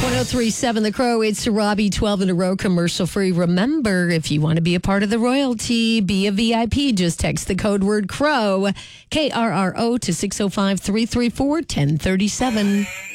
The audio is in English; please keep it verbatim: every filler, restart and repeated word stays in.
ten thirty-seven The Crow. It's to Robbie, twelve in a row, commercial free. Remember, if you want to be a part of the royalty, be a V I P, just text the code word CROW, K R R O, to six oh five, three three four, one oh three seven.